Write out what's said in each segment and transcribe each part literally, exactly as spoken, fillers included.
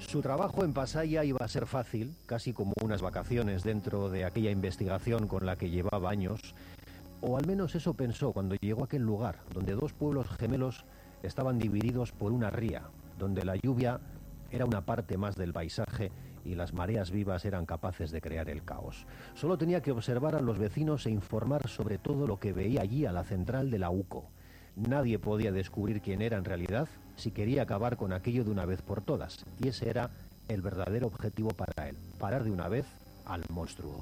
Su trabajo en Pasaia iba a ser fácil, casi como unas vacaciones dentro de aquella investigación con la que llevaba años, o al menos eso pensó cuando llegó a aquel lugar, donde dos pueblos gemelos estaban divididos por una ría, donde la lluvia era una parte más del paisaje y las mareas vivas eran capaces de crear el caos. Solo tenía que observar a los vecinos e informar sobre todo lo que veía allí a la central de la U C O. Nadie podía descubrir quién era en realidad si quería acabar con aquello de una vez por todas, y ese era el verdadero objetivo para él, parar de una vez al monstruo.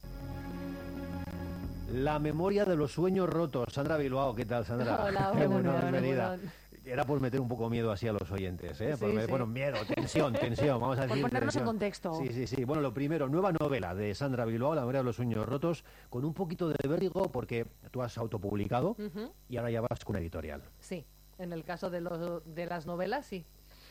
La memoria de los sueños rotos. Sandra Bilbao, ¿qué tal, Sandra? Hola, Qué bueno, bueno, bueno, bienvenida. bueno. Era por meter un poco miedo así a los oyentes, ¿eh? Sí, Por, sí. Bueno, miedo, tensión, tensión, vamos a decir. Por ponernos tensión. en contexto. Sí, sí, sí. Bueno, lo primero, nueva novela de Sandra Bilbao, La memoria de los sueños rotos, con un poquito de vértigo porque tú has autopublicado Uh-huh. y ahora ya vas con una editorial. Sí, en el caso de, los, de las novelas, sí.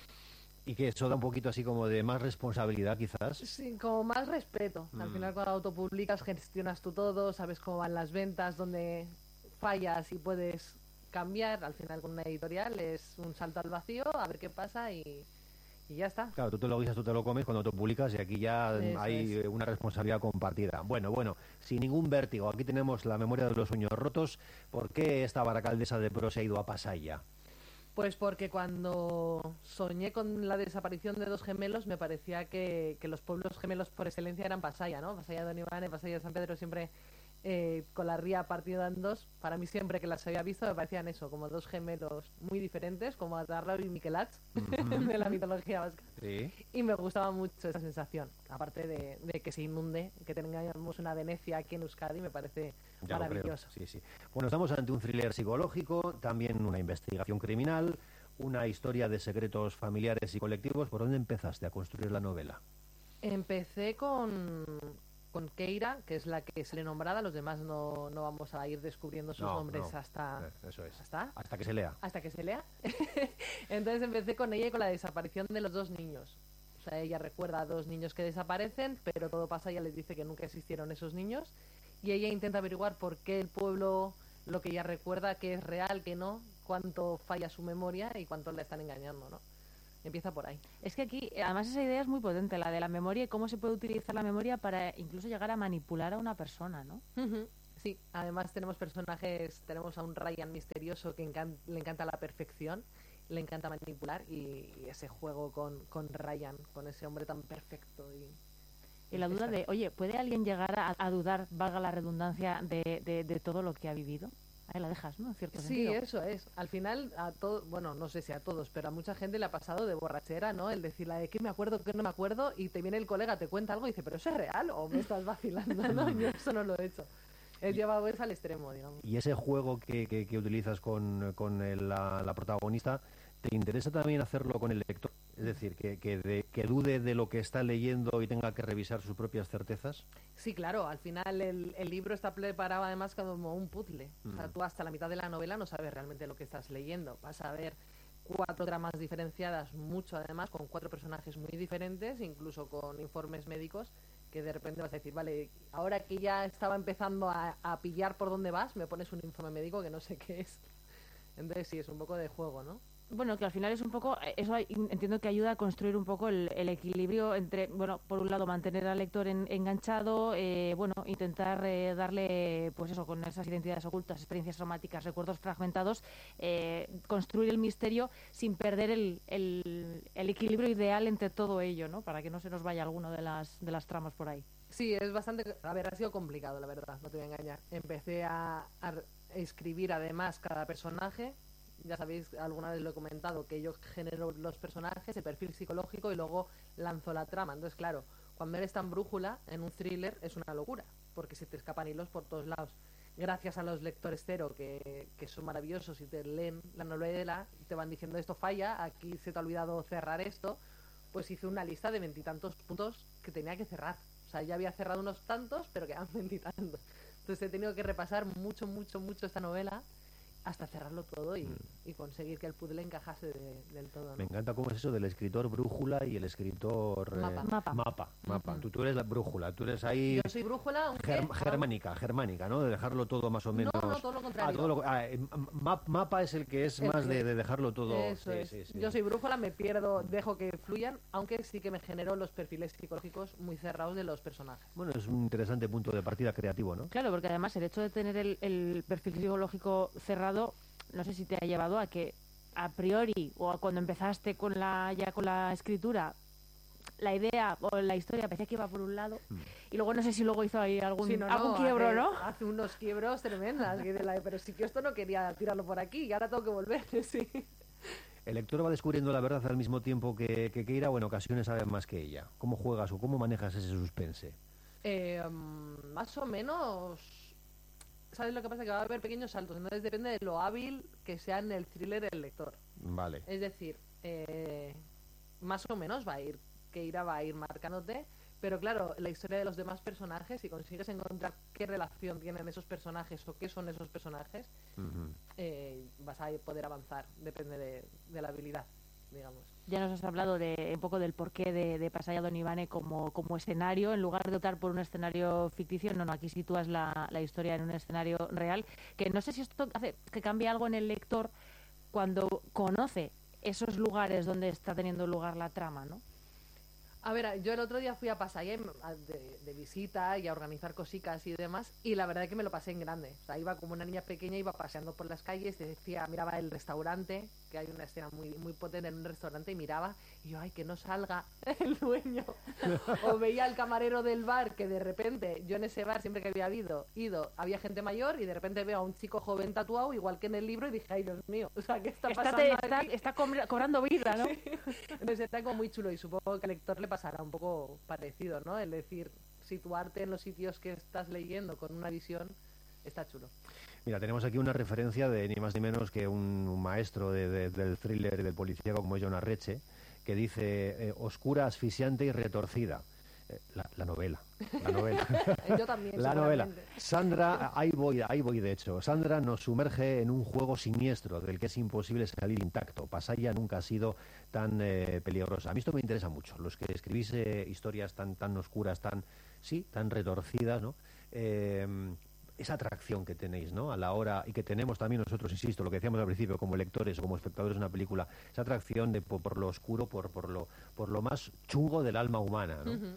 Y que eso da un poquito así como de más responsabilidad, quizás. Sí, como más respeto. Al Mm. final, cuando autopublicas, gestionas tú todo, sabes cómo van las ventas, dónde fallas y puedes cambiar. Al final, con una editorial es un salto al vacío, a ver qué pasa y, y ya está. Claro, tú te lo guisas, tú te lo comes cuando tú publicas y aquí ya Eso hay es. una responsabilidad compartida. Bueno, bueno, sin ningún vértigo. Aquí tenemos La memoria de los sueños rotos. ¿Por qué esta baracaldesa de pro se ha ido a Pasaia? Pues porque cuando soñé con la desaparición de dos gemelos me parecía que, que los pueblos gemelos por excelencia eran Pasaia, ¿no? Pasaia de Donibane, Pasaia de San Pedro, siempre eh, con la ría partida en dos. Para mí siempre que las había visto me parecían eso, como dos gemelos muy diferentes, como Atarrao y Miquelach Ujú. de la mitología vasca. Sí. Y me gustaba mucho esa sensación, aparte de, de que se inunde, que tengamos una Venecia aquí en Euskadi, me parece Ya lo creo. maravilloso. Sí, sí. Bueno, estamos ante un thriller psicológico, también una investigación criminal, una historia de secretos familiares y colectivos. ¿Por dónde empezaste a construir la novela? Empecé con, con Keira, que es la que sale nombrada, los demás no, no vamos a ir descubriendo sus No, nombres no. hasta, Eh, Eso es. hasta, Hasta que se lea. hasta que se lea. Entonces empecé con ella y con la desaparición de los dos niños. O sea, ella recuerda a dos niños que desaparecen, pero todo pasa, ella les dice que nunca existieron esos niños, y ella intenta averiguar por qué el pueblo, lo que ella recuerda, que es real, que no, cuánto falla su memoria y cuánto la están engañando, ¿no? Empieza por ahí. Es que aquí, además, esa idea es muy potente, la de la memoria y cómo se puede utilizar la memoria para incluso llegar a manipular a una persona, ¿no? Ujú. Sí, además tenemos personajes, tenemos a un Ryan misterioso que encan- le encanta la perfección, le encanta manipular, y, y ese juego con, con Ryan, con ese hombre tan perfecto. Y, Y la duda de, oye, ¿puede alguien llegar a, a dudar, valga la redundancia, de, de, de todo lo que ha vivido? Ahí la dejas, ¿no? En cierto Sí, sentido. eso es. Al final, a todos, bueno, no sé si a todos, pero a mucha gente le ha pasado de borrachera, ¿no? El decir la de que me acuerdo, que no me acuerdo, y te viene el colega, te cuenta algo y dice, ¿pero eso es real o me estás vacilando? No, yo eso no lo he hecho. He llevado eso al extremo, digamos. Y ese juego que, que, que utilizas con, con el- la, la protagonista, ¿te interesa también hacerlo con el lector? Es decir, que, que, de- que dude de lo que está leyendo y tenga que revisar sus propias certezas. Sí, claro, al final el, el libro está preparado además como un puzzle. O sea, Mm. tú hasta la mitad de la novela no sabes realmente lo que estás leyendo. Vas a ver cuatro tramas diferenciadas, mucho además, con cuatro personajes muy diferentes, incluso con informes médicos, que de repente vas a decir, vale, ahora que ya estaba empezando a, a pillar por dónde vas, me pones un informe médico que no sé qué es. Entonces sí, es un poco de juego, ¿no? Bueno, que al final es un poco, eh, eso hay- entiendo que ayuda a construir un poco el, el equilibrio entre, bueno, por un lado mantener al lector en- enganchado, eh, bueno, intentar eh, darle, pues eso, con esas identidades ocultas, experiencias somáticas, recuerdos fragmentados, eh, construir el misterio sin perder el, el, el equilibrio ideal entre todo ello, ¿no? Para que no se nos vaya alguno de las, de las tramas por ahí. Sí, es bastante... A ver, ha sido complicado, la verdad, no te voy a engañar. Empecé a, a escribir además cada personaje. Ya sabéis, alguna vez lo he comentado, que yo genero los personajes, el perfil psicológico y luego lanzo la trama. Entonces, claro, cuando eres tan brújula en un thriller es una locura, porque se te escapan hilos por todos lados. Gracias a los lectores cero, que, que son maravillosos y te leen la novela y te van diciendo esto falla, aquí se te ha olvidado cerrar esto, pues hice una lista de veintitantos puntos que tenía que cerrar. O sea, ya había cerrado unos tantos, pero quedaban veintitantos. Entonces he tenido que repasar mucho, mucho, mucho esta novela hasta cerrarlo todo y, y conseguir que el puzzle encajase de, del todo, ¿no? Me encanta cómo es eso del escritor brújula y el escritor Mapa. eh, Mapa. mapa, mapa. Ujú. Tú, tú eres la brújula, tú eres ahí Yo soy brújula, aunque... germ- germánica, germánica, ¿no? De dejarlo todo más o menos... No, no, todo lo contrario. Ah, todo lo- ah, eh, ma- mapa es el que es El más que- de, de dejarlo todo... Eso sí, es. sí, sí. Yo soy brújula, me pierdo, dejo que fluyan, aunque sí que me genero los perfiles psicológicos muy cerrados de los personajes. Bueno, es un interesante punto de partida creativo, ¿no? Claro, porque además el hecho de tener el, el perfil psicológico cerrado, no sé si te ha llevado a que a priori o a cuando empezaste con la ya con la escritura, la idea o la historia parecía que iba por un lado Mm. y luego no sé si luego hizo ahí algún, Sí, no, no, algún quiebro, hace, ¿no? Hace unos quiebros tremendas, que de la- pero sí que esto no quería tirarlo por aquí y ahora tengo que volver, sí. El lector va descubriendo la verdad al mismo tiempo que, que Keira, o en ocasiones sabe más que ella. ¿Cómo juegas o cómo manejas ese suspense? Eh, mm, más o menos, ¿sabes lo que pasa? Que va a haber pequeños saltos, entonces depende de lo hábil que sea en el thriller el lector. Vale. Es decir, eh, más o menos va a ir, Keira va a ir marcándote, pero claro, la historia de los demás personajes, si consigues encontrar qué relación tienen esos personajes o qué son esos personajes, Ujú. eh, vas a poder avanzar, depende de, de la habilidad, digamos. Ya nos has hablado de un poco del porqué de, de Pasaya Don Ivane como, como escenario, en lugar de optar por un escenario ficticio, no, no, aquí sitúas la, la historia en un escenario real, que no sé si esto hace que cambie algo en el lector cuando conoce esos lugares donde está teniendo lugar la trama, ¿no? A ver, yo el otro día fui a Pasaya de, de visita y a organizar cositas y demás, y la verdad es que me lo pasé en grande. O sea, iba como una niña pequeña, iba paseando por las calles, decía, miraba el restaurante, que hay una escena muy, muy potente en un restaurante, y miraba, y yo, ay, que no salga el dueño. O veía al camarero del bar, que de repente, yo en ese bar, siempre que había ido, ido, había gente mayor, y de repente veo a un chico joven tatuado, igual que en el libro, y dije, ay, Dios mío, o sea, ¿qué está Está, pasando te- está, aquí? está cobra- cobrando vida, ¿no? Entonces está como muy chulo y supongo que al lector le pasará un poco parecido, ¿no? El decir, situarte en los sitios que estás leyendo con una visión está chulo. Mira, tenemos aquí una referencia de ni más ni menos que un, un maestro de- de- del thriller y del policíaco como es John Arreche, que dice eh, oscura, asfixiante y retorcida. Eh, la, la novela, la novela. Yo también, La novela. seguramente. Sandra, ahí voy, ahí voy de hecho. Sandra nos sumerge en un juego siniestro del que es imposible salir intacto. Pasaya nunca ha sido tan eh, peligrosa. A mí esto me interesa mucho. Los que escribís eh, historias tan tan oscuras, tan sí, tan retorcidas, ¿no? Eh, esa atracción que tenéis, ¿no? A la hora, y que tenemos también nosotros, insisto, lo que decíamos al principio, como lectores o como espectadores de una película, esa atracción de por, por lo oscuro, por, por lo por lo más chungo del alma humana, ¿no? Ujú.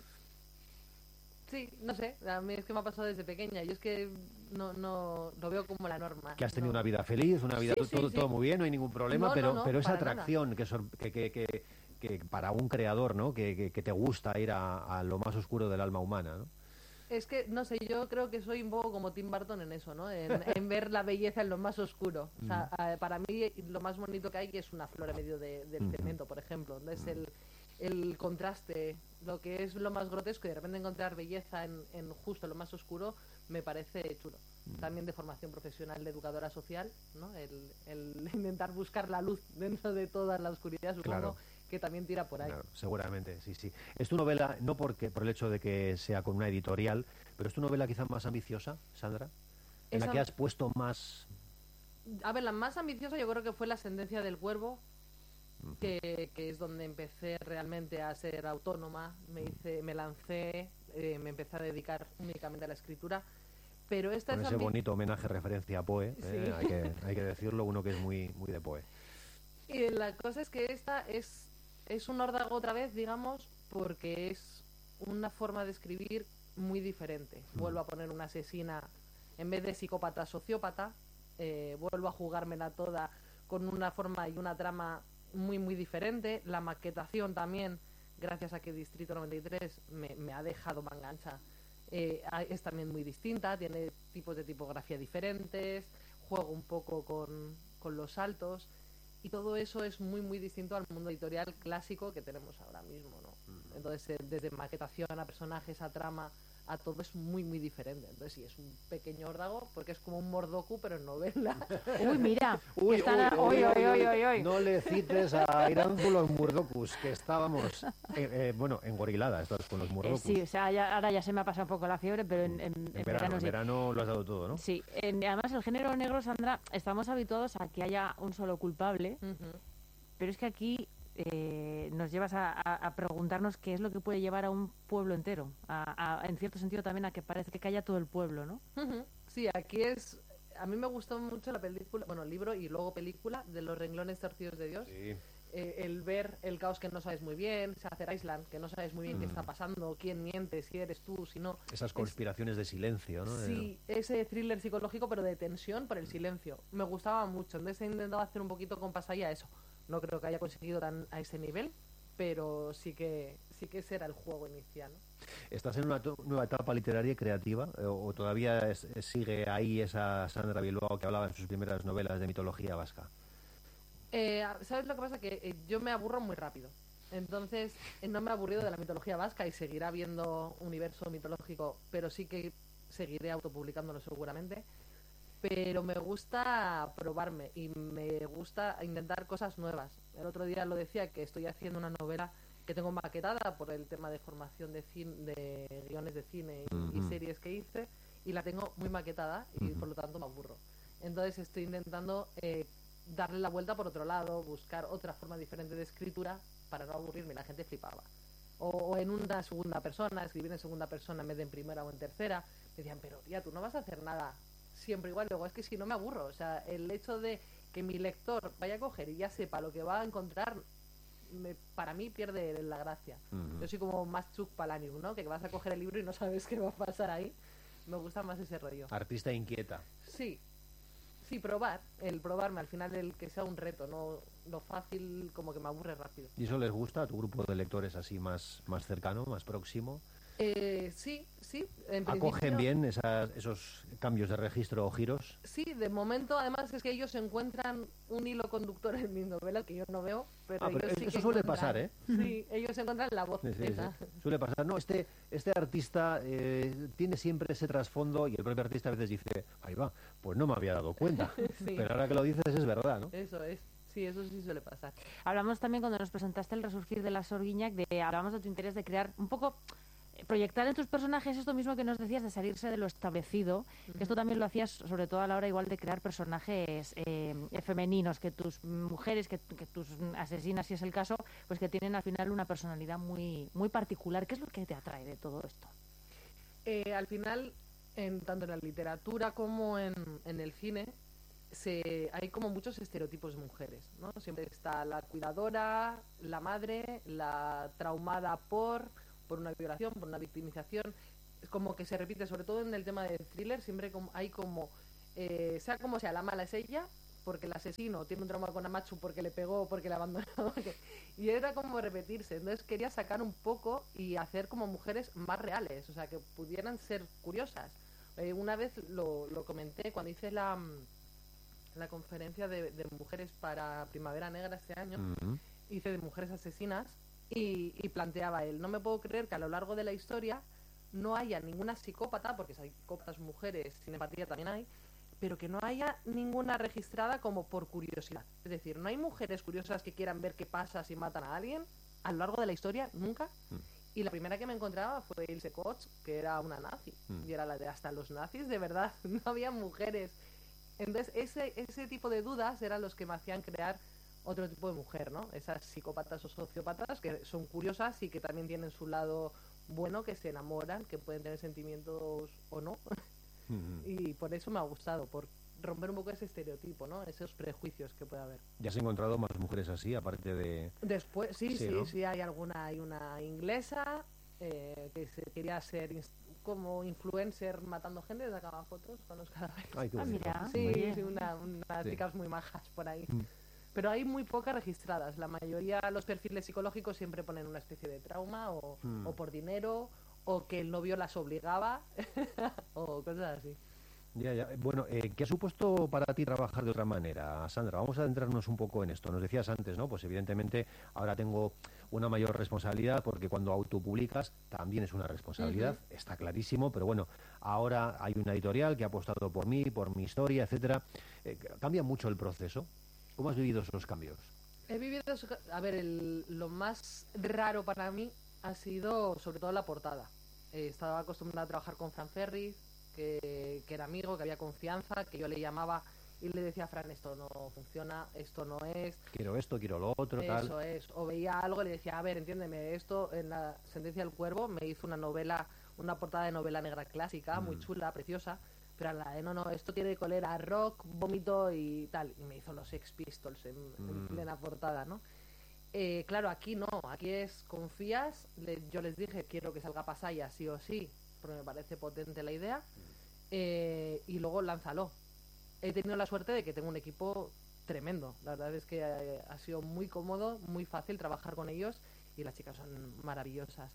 Sí, no sé, a mí es que me ha pasado desde pequeña. Yo es que no, no lo veo como la norma. Que has tenido no. una vida feliz, una vida Sí, to- sí, todo, sí. todo muy bien, no hay ningún problema, No, no, pero, no, pero esa para nada. atracción que, sor- que, que, que, que para un creador, ¿no? Que, que, que te gusta ir a, a lo más oscuro del alma humana, ¿no? Es que, no sé, yo creo que soy un poco como Tim Burton en eso, ¿no? En, en ver la belleza en lo más oscuro. O sea, a- para mí lo más bonito que hay es una flor en medio de- del Ujú. cemento, por ejemplo. Entonces el, el contraste, lo que es lo más grotesco y de repente encontrar belleza en, en justo lo más oscuro, me parece chulo. También de formación profesional de educadora social, ¿no? El, el intentar buscar la luz dentro de toda la oscuridad, supongo Claro. que también tira por ahí. Claro, seguramente, sí, sí. Es tu novela, no porque por el hecho de que sea con una editorial, pero es tu novela quizá más ambiciosa, Sandra, en la Esa- que has puesto más... A ver, la más ambiciosa yo creo que fue La Ascendencia del Cuervo, que, que es donde empecé realmente a ser autónoma, me hice, me lancé, eh, me empecé a dedicar únicamente a la escritura, pero esta Con es ese ambi- bonito homenaje, referencia a Poe, Sí. eh, hay, que, hay que decirlo, uno que es muy, muy de Poe. Y la cosa es que esta es, es un órdago otra vez, digamos, porque es una forma de escribir muy diferente. Vuelvo a poner una asesina, en vez de psicópata, sociópata, eh, vuelvo a jugármela toda con una forma y una trama muy, muy diferente. La maquetación también, gracias a que Distrito noventa y tres me, me ha dejado manga ancha, eh, a- es también muy distinta, tiene tipos de tipografía diferentes, juego un poco con, con los saltos, y todo eso es muy, muy distinto al mundo editorial clásico que tenemos ahora mismo, ¿no? Entonces, eh, desde maquetación a personajes, a trama, a todo es muy, muy diferente. Entonces sí, es un pequeño órdago, porque es como un Mordoku, pero en novela. Uy, mira. Uy, están uy, a... uy, uy, uy, uy, uy, uy. No le cites a Iranzu los Murdokus, que estábamos, eh, eh, bueno, engorilada estás con los Eh, Murdokus. sí, o sea, ya- ahora ya se me ha pasado un poco la fiebre, pero en, en- en, en verano, verano en sí. verano lo has dado todo, ¿no? Sí, en- además el género negro, Sandra, estamos habituados a que haya un solo culpable, Ujú. pero es que aquí eh, nos llevas a, a- a preguntarnos qué es lo que puede llevar a un pueblo entero, a, a- en cierto sentido también a que parece que calla todo el pueblo, ¿no? Ujú. Sí, aquí es... A mí me gustó mucho la película, bueno, el libro y luego película de Los renglones torcidos de Dios. Sí. Eh, el ver el caos que no sabes muy bien, Shattered Island, que no sabes muy bien qué Mm. está pasando, quién miente, si eres tú, si no. Esas Es- conspiraciones de silencio, ¿no? De- Sí, ese thriller psicológico, pero de tensión por el silencio. Me gustaba mucho. Entonces he intentado hacer un poquito con Pasaya eso. No creo que haya conseguido tan a ese nivel, pero sí que sí que ese era el juego inicial, ¿no? ¿Estás en una to- nueva etapa literaria y creativa? eh, ¿O, o todavía es- es- sigue ahí esa Sandra Bilbao que hablaba en sus primeras novelas de mitología vasca? Eh, ¿Sabes lo que pasa? Que eh, yo me aburro muy rápido. Entonces, eh, no me he aburrido de la mitología vasca y seguirá viendo universo mitológico, pero sí que seguiré autopublicándolo seguramente. Pero me gusta probarme y me gusta intentar cosas nuevas. El otro día lo decía que estoy haciendo una novela que tengo maquetada por el tema de formación de, cine, de guiones de cine y, y Ujú. series que hice, y la tengo muy maquetada y Ujú. por lo tanto me aburro. Entonces estoy intentando eh, darle la vuelta por otro lado, buscar otra forma diferente de escritura para no aburrirme. La gente flipaba. O, o en una segunda persona, escribir en segunda persona en vez de en primera o en tercera. Me decían, pero tía, tú no vas a hacer nada siempre igual. Luego es que si no me aburro. O sea, el hecho de que mi lector vaya a coger y ya sepa lo que va a encontrar, me- para mí pierde la gracia. Ujú. Yo soy como más Chuck Palahniuk, ¿no? Que vas a coger el libro y no sabes qué va a pasar ahí. Me gusta más ese rollo. Artista inquieta. Sí, sí, probar, el probarme, al final el que sea un reto, no lo fácil como que me aburre rápido. ¿Y eso les gusta a tu grupo de lectores así más, más cercano, más próximo? Eh, sí, sí, en ¿Acogen principio- bien esas, esos cambios de registro o giros? Sí, de momento además es que ellos encuentran un hilo conductor en mis novelas que yo no veo, pero, Ah, pero ellos sí eso que suele encuentran- pasar, ¿eh? Sí, ellos encuentran la voz Sí, sí, esa. sí. Suele pasar. No, este, este artista eh, tiene siempre ese trasfondo y el propio artista a veces dice, ahí va, pues no me había dado cuenta. Sí. Pero ahora que lo dices es verdad, ¿no? Eso es, sí, eso sí suele pasar. Hablamos también cuando nos presentaste el resurgir de la Sorguiñac, de, hablamos de tu interés de crear un poco, eh, proyectar en tus personajes esto mismo que nos decías de salirse de lo establecido, que esto también lo hacías sobre todo a la hora igual de crear personajes eh, femeninos, que tus mujeres, que, que tus asesinas, si es el caso, pues que tienen al final una personalidad muy, muy particular. ¿Qué es lo que te atrae de todo esto? Eh, al final, en, tanto en la literatura como en, en el cine, se, hay como muchos estereotipos de mujeres, ¿no? Siempre está la cuidadora, la madre, la traumada por, por una violación, por una victimización. Es como que se repite, sobre todo en el tema del thriller, siempre como, hay como, eh, sea como sea, la mala es ella, porque el asesino tiene un trauma con Amatsu porque le pegó, porque le abandonó. porque- Y era como repetirse. Entonces quería sacar un poco y hacer como mujeres más reales, o sea, que pudieran ser curiosas. Eh, una vez lo, lo comenté cuando hice la, mm, la conferencia de, de mujeres para Primavera Negra este año, Ujú. hice de mujeres asesinas y, y planteaba él, no me puedo creer que a lo largo de la historia no haya ninguna psicópata, porque hay psicópatas mujeres, sin empatía también hay, pero que no haya ninguna registrada como por curiosidad. Es decir, no hay mujeres curiosas que quieran ver qué pasa si matan a alguien a lo largo de la historia, nunca. Mm. Y la primera que me encontraba fue Ilse Koch, que era una nazi. Mm. Y era la de hasta los nazis, de verdad, no había mujeres. Entonces, ese, ese tipo de dudas eran los que me hacían crear otro tipo de mujer, ¿no? Esas psicópatas o sociópatas que son curiosas y que también tienen su lado bueno, que se enamoran, que pueden tener sentimientos o no. Ujú. Y por eso me ha gustado, por romper un poco ese estereotipo, ¿no? Esos prejuicios que puede haber. ¿Ya has encontrado más mujeres así, aparte de...? Después, sí, Sí, sí, ¿no? sí, hay alguna, hay una inglesa eh, que se quería ser ins- como influencer matando gente, sacaba fotos con los cadáveres. Ay, qué Ah, bonito. mira. Sí, Muy bien. sí, una, unas Sí. chicas muy majas por ahí. Mm. Pero hay muy pocas registradas. La mayoría, los perfiles psicológicos siempre ponen una especie de trauma o, Mm. o por dinero o que el novio las obligaba o cosas así. Ya, ya. Bueno, eh, ¿qué ha supuesto para ti trabajar de otra manera, Sandra? Vamos a adentrarnos un poco en esto. Nos decías antes, ¿no? Pues evidentemente ahora tengo una mayor responsabilidad, porque cuando autopublicas también es una responsabilidad, uh-huh. está clarísimo, pero bueno, ahora hay una editorial que ha apostado por mí, por mi historia, etcétera. Eh, cambia mucho el proceso. ¿Cómo has vivido esos cambios? He vivido, a ver, el, lo más raro para mí ha sido sobre todo la portada. Eh, estaba acostumbrada a trabajar con Fran Ferris, que, que era amigo, que había confianza, que yo le llamaba y le decía a Fran, esto no funciona, esto no es. Quiero esto, quiero lo otro, Eso tal. Eso es. O veía algo y le decía, a ver, entiéndeme, esto en la Sentencia del Cuervo me hizo una novela, una portada de novela negra clásica, mm. muy chula, preciosa, pero a la de, no, no, esto tiene colera rock, vómito y tal. Y me hizo los Sex Pistols en, mm. en plena portada, ¿no? Eh, claro, aquí no, aquí es, confías, le, yo les dije, quiero que salga Pasaya sí o sí, porque me parece potente la idea, eh, y luego lánzalo. He tenido la suerte de que tengo un equipo tremendo. La verdad es que eh, ha sido muy cómodo, muy fácil trabajar con ellos y las chicas son maravillosas.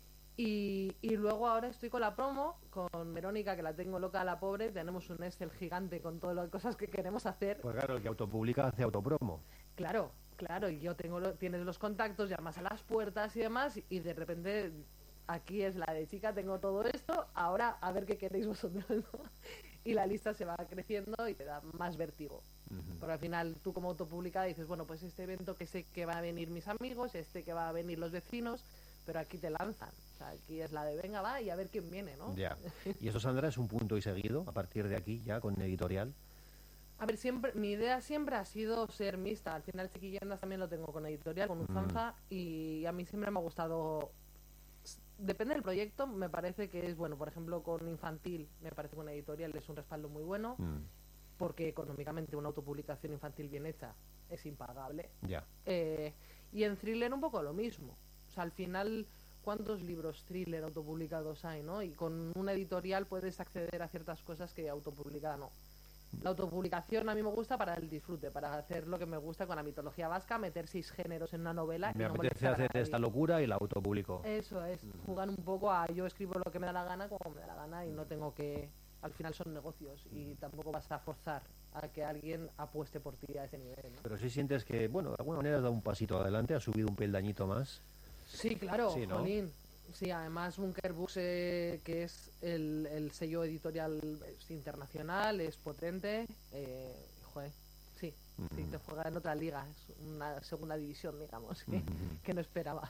Y, y luego ahora estoy con la promo, con Verónica, que la tengo loca a la pobre. Tenemos un Excel gigante con todas las cosas que queremos hacer. Pues claro, el que autopublica hace autopromo. Claro, claro. Y yo tengo lo, tienes los contactos, llamas a las puertas y demás, y de repente aquí es la de chica, tengo todo esto, ahora a ver qué queréis vosotros, ¿no? Y la lista se va creciendo y te da más vértigo. Uh-huh. Pero al final tú como autopublicada dices, bueno, pues este evento que sé que van a venir mis amigos, este que va a venir los vecinos, pero aquí te lanzan. O sea, aquí es la de venga, va y a ver quién viene, ¿no? Ya. ¿Y eso, Sandra, es un punto y seguido a partir de aquí ya con editorial? A ver, siempre mi idea siempre ha sido ser mixta. Al final Chiquillendas también lo tengo con editorial, con Ufanza, mm. y a mí siempre me ha gustado... Depende del proyecto, me parece que es bueno. Por ejemplo, con infantil, me parece que una editorial es un respaldo muy bueno, mm. porque económicamente una autopublicación infantil bien hecha es impagable. Ya. Eh, y en thriller un poco lo mismo. O sea, al final, ¿cuántos libros thriller autopublicados hay, no? Y con una editorial puedes acceder a ciertas cosas que autopublicada no. La autopublicación a mí me gusta para el disfrute, para hacer lo que me gusta con la mitología vasca, meter seis géneros en una novela. Me y no apetece hacer esta locura y la autopublico. Eso es, mm. jugar un poco a yo escribo lo que me da la gana como me da la gana y no tengo que... Al final son negocios y tampoco vas a forzar a que alguien apueste por ti a ese nivel, ¿no? Pero si sientes que, bueno, de alguna manera has dado un pasito adelante, has subido un peldañito más. Sí, claro, sí, ¿no? Jolín. Sí, además Bunker Books, eh, que es el, el sello editorial es internacional, es potente, eh, joder, sí, mm-hmm. sí, te juega en otra liga, es una segunda división, digamos, que, mm-hmm. que no esperaba.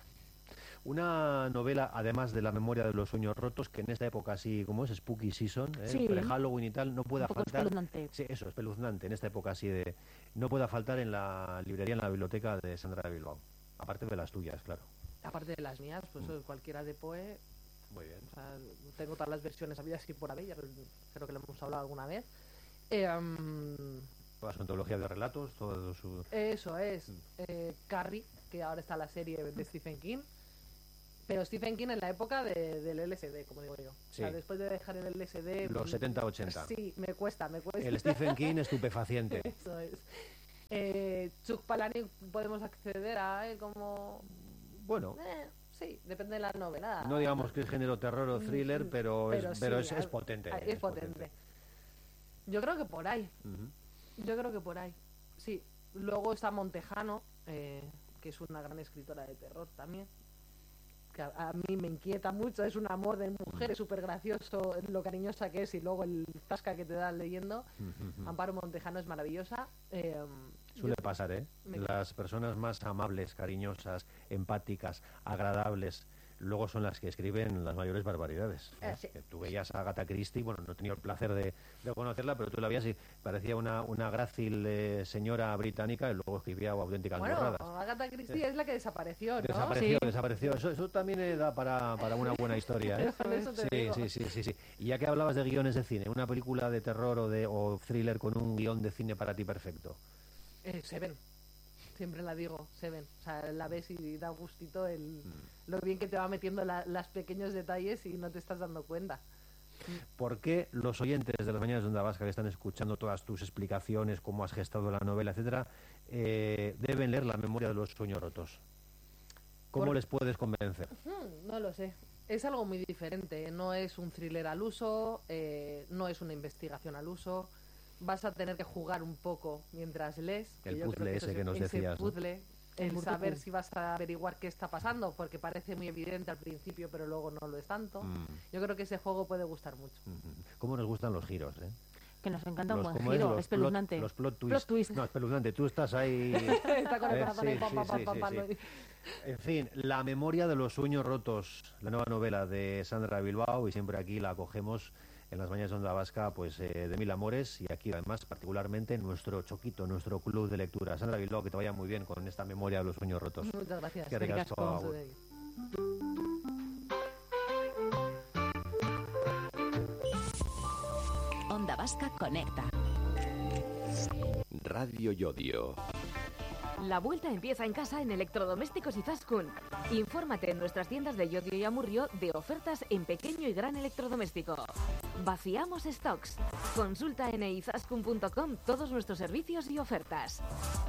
Una novela, además de La memoria de los sueños rotos, que en esta época así como es, Spooky Season, ¿eh? Sí. Pre-Halloween y tal, no pueda un poco faltar. Espeluznante. Sí, eso, espeluznante, en esta época así de... No pueda faltar en la librería, en la biblioteca de Sandra de Bilbao, aparte de las tuyas, claro. Aparte de las mías, pues mm. cualquiera de Poe. Muy bien. O sea, tengo todas las versiones habidas y por haber, ya creo que lo hemos hablado alguna vez. Eh, um, Toda su antología de relatos, todo su... Eso es. Eh, Carrie, que ahora está la serie de Stephen King. Pero Stephen King en la época de, del L S D, como digo yo. Sí. O sea, después de dejar el L S D... Los setenta ochenta. Sí, me cuesta, me cuesta. El Stephen King estupefaciente. Eso es. Eh, Chuck Palahniuk, podemos acceder a él como... Bueno, eh, sí, depende de la novela. No digamos que es género terror o thriller, pero, pero, es, sí, pero es, es potente. Es, es potente. potente. Yo creo que por ahí. Uh-huh. Yo creo que por ahí. Sí. Luego está Montejano, eh, que es una gran escritora de terror también. Que a, a mí me inquieta mucho. Es un amor de mujer, uh-huh. es súper gracioso lo cariñosa que es y luego el tasca que te da leyendo. Uh-huh. Amparo Montejano es maravillosa. Eh, Suele pasar, ¿eh? Las personas más amables, cariñosas, empáticas, agradables, luego son las que escriben las mayores barbaridades. ¿eh? Eh, sí. Tú veías a Agatha Christie, bueno, no he tenido el placer de, de conocerla, pero tú la veías y parecía una, una grácil eh, señora británica y luego escribía auténticas bueno, borradas. Agatha Christie eh. es la que desapareció, ¿no? Desapareció, sí. desapareció. Eso, eso también eh, da para, para una buena historia, ¿eh? Eso te sí, digo. sí, sí, sí, sí. Y ya que hablabas de guiones de cine, una película de terror o de o thriller con un guión de cine para ti perfecto. Eh, Seven. Siempre la digo, Seven. O sea, la ves y da gustito el, mm. lo bien que te va metiendo la, las pequeños detalles y no te estás dando cuenta. ¿Por qué los oyentes de las Mañanas de Onda Vasca que están escuchando todas tus explicaciones, cómo has gestado la novela, etcétera, eh, deben leer La memoria de los sueños rotos? ¿Cómo Por... les puedes convencer? Hmm, no lo sé. Es algo muy diferente. No es un thriller al uso, eh, no es una investigación al uso. Vas a tener que jugar un poco mientras lees. El puzzle ese que nos decías. Puzzle, el Muy saber cool. si vas a averiguar qué está pasando, porque parece muy evidente al principio, pero luego no lo es tanto. Mm. Yo creo que ese juego puede gustar mucho. ¿Cómo nos gustan los giros, eh? Que nos encanta Los- un buen ¿cómo giro, es? Los espeluznante. Plot, los plot twists. Plot twist. No, espeluznante. Tú estás ahí... Está con el Eh, corazón sí, ahí, pam, sí, pam, pam, sí, pam, sí, pam, sí. En fin, La memoria de los sueños rotos, la nueva novela de Sandra Bilbao, y siempre aquí la acogemos en las mañanas de Onda Vasca, pues eh, de mil amores, y aquí además particularmente en nuestro choquito, nuestro club de lectura. Sandra Bilbao, que te vaya muy bien con esta memoria de los sueños rotos. Muchas gracias. Qué ricasco, Vamos a agur. ver. Onda Vasca Conecta. Radio Yodio. La vuelta empieza en casa en Electrodomésticos Izaskun. Infórmate en nuestras tiendas de Llodio y Amurrio de ofertas en pequeño y gran electrodoméstico. Vaciamos stocks. Consulta en izaskun punto com todos nuestros servicios y ofertas.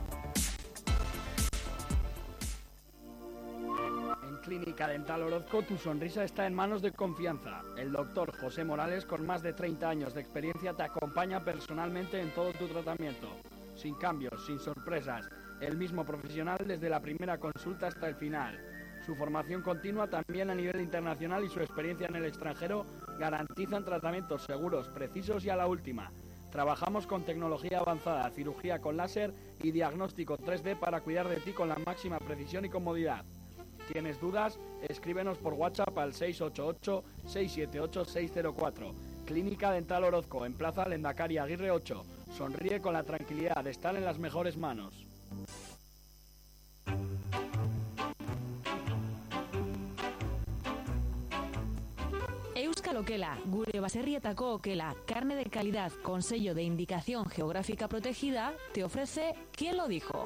En Clínica Dental Orozco tu sonrisa está en manos de confianza. El doctor José Morales, con más de treinta años de experiencia, te acompaña personalmente en todo tu tratamiento. Sin cambios, sin sorpresas. El mismo profesional desde la primera consulta hasta el final. Su formación continua también a nivel internacional y su experiencia en el extranjero garantizan tratamientos seguros, precisos y a la última. Trabajamos con tecnología avanzada, cirugía con láser y diagnóstico tres D para cuidar de ti con la máxima precisión y comodidad. ¿Tienes dudas? Escríbenos por WhatsApp al seis ocho ocho, seis siete ocho, seis cero cuatro. Clínica Dental Orozco, en Plaza Lendakari Aguirre ocho. Sonríe con la tranquilidad de estar en las mejores manos. Euskal Okela, gure baserrietako okela, carne de calidad con sello de indicación geográfica protegida, te ofrece ¿Quién lo dijo?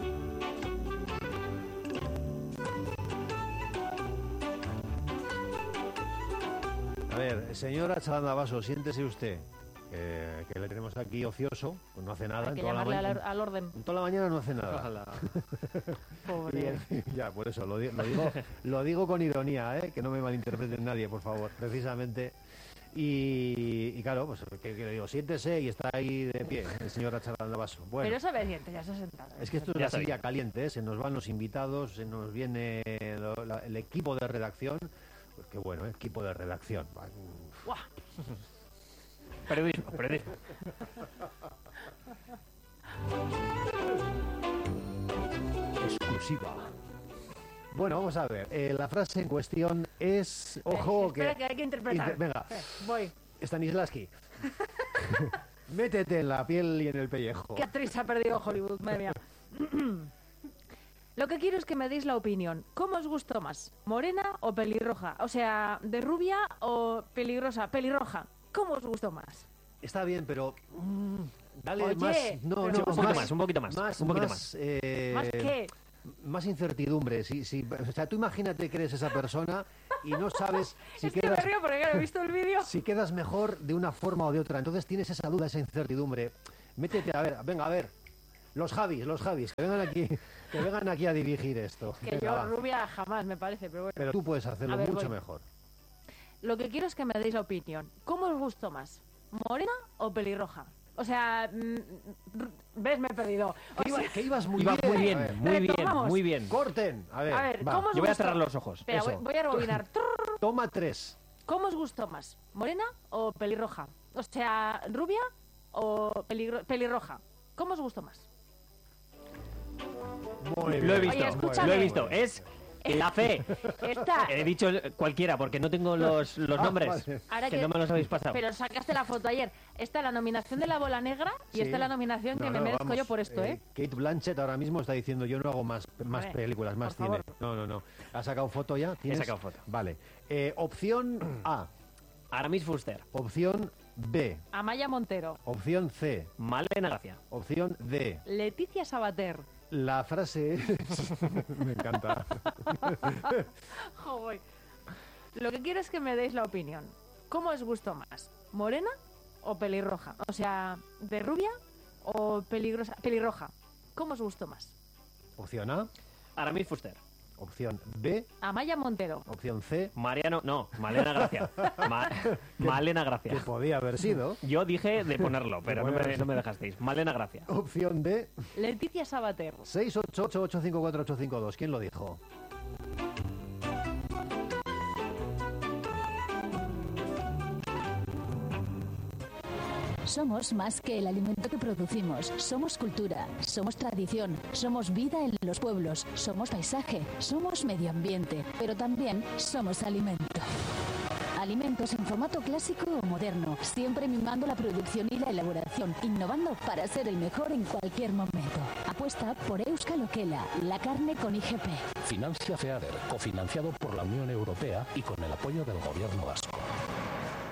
A ver, señora Chalandavaso, siéntese usted, eh, que le tenemos aquí ocioso, pues no hace nada. Hay en que toda la llamarle al, ma- al orden. en toda la mañana no hace nada. Pobre. Y, ya, por eso, lo, di- lo digo, lo digo con ironía, ¿eh? Que no me malinterpreten nadie, por favor, precisamente. Y, y claro, pues que, que le digo, siéntese y está ahí de pie, el señor Chalandavaso. Bueno, Pero es obediente, ya se ha sentado. es que esto es Ya la está silla caliente, ¿eh? Se nos van los invitados, se nos viene lo- la- el equipo de redacción. Pues qué bueno, ¿eh? Equipo de redacción. ¡Guau! Periodismo, periodismo. Exclusiva. Bueno, vamos a ver. eh, la frase en cuestión es... Ojo, Espera, que hay que interpretar. Inter- venga, Eh, Voy. Stanislavski. Métete en la piel y en el pellejo. ¿Qué actriz ha perdido Hollywood? Madre mía. Lo que quiero es que me deis la opinión. ¿Cómo os gustó más? ¿Morena o pelirroja? O sea, ¿de rubia o peligrosa? Pelirroja. ¿Cómo os gustó más? Está bien, pero... mm, dale Oye, más... No, pero- no, Un poquito más, un poquito más, Más, un poquito más, eh, ¿Más qué? más incertidumbre. Si, si, o sea, tú imagínate que eres esa persona y no sabes si Es que me quedas... río porque claro, he visto el vídeo. si quedas mejor de una forma o de otra. Entonces tienes esa duda, esa incertidumbre. Métete, a ver, venga, a ver. Los Javis, los Javis, que vengan aquí, que vengan aquí a dirigir esto. Que Venga, yo va. rubia jamás, me parece, pero bueno. Pero tú puedes hacerlo A ver, mucho voy. mejor. Lo que quiero es que me deis la opinión. ¿Cómo os gustó más? ¿Morena o pelirroja? O sea, mm, r- ves, me he perdido. O Que, iba- sea, que ibas muy Iba bien. muy A bien, ver, muy bien, retomamos. muy bien. Corten. A ver, a ver, va. ¿cómo os Yo voy a gustó? cerrar los ojos. Espera, Eso. voy, voy a rebobinar. Trrr. Toma tres. ¿Cómo os gustó más? ¿Morena o pelirroja? O sea, ¿rubia o peligro- pelirroja? ¿Cómo os gustó más? Muy Lo he bien. visto, Oye, escúchame. lo he visto. Es la fe. Esta. He dicho cualquiera porque no tengo los, los Ah, nombres. vale. Ahora que que- no me los habéis pasado. Pero sacaste la foto ayer. Esta es la nominación de la bola negra y Sí. esta es la nominación que No, me no, merezco vamos, yo por esto, ¿eh? Kate Blanchett ahora mismo está diciendo yo no hago más, más Hombre, películas, más por cine. favor. No, no, no. ¿Has sacado foto ya? ¿Tienes? sacado foto. Vale. Eh, opción A. Aramis Fuster, Opción B. Amaya Montero, Opción C. Malena Gracia, Opción D. Leticia Sabater. La frase es... Me encanta. Joder. Lo que quiero es que me deis la opinión. ¿Cómo os gustó más? ¿Morena o pelirroja? O sea, ¿de rubia o peligrosa, pelirroja? ¿Cómo os gustó más? Opción A. Aramis Fuster, Opción B. Amaya Montero. Opción C. Mariano, no, Malena Gracia. Ma- Malena Que Gracia. podía haber sido. Yo dije de ponerlo, pero no Bueno, me, no me dejasteis. Malena Gracia. Opción D. Leticia Sabater. seis ocho ocho ocho cinco cuatro ocho cinco dos. ¿Quién lo dijo? Somos más que el alimento que producimos. Somos cultura, somos tradición, somos vida en los pueblos, somos paisaje, somos medio ambiente, pero también somos alimento. Alimentos en formato clásico o moderno, siempre mimando la producción y la elaboración, innovando para ser el mejor en cualquier momento. Apuesta por Euskal Okela, la carne con I G P. Financia FEADER, cofinanciado por la Unión Europea y con el apoyo del Gobierno vasco.